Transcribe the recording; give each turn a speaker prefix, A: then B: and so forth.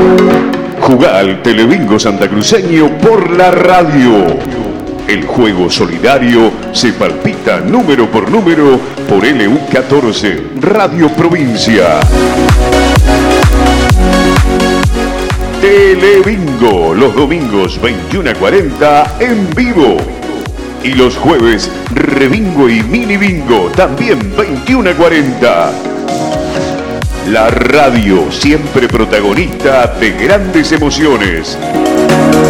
A: Jugá al Telebingo santacruceño por la radio. El juego solidario se palpita número por número por LU14, Radio Provincia. Telebingo, los domingos 21:40 en vivo. Y los jueves, Rebingo y Mini Bingo, también 21:40. La radio, siempre protagonista de grandes emociones.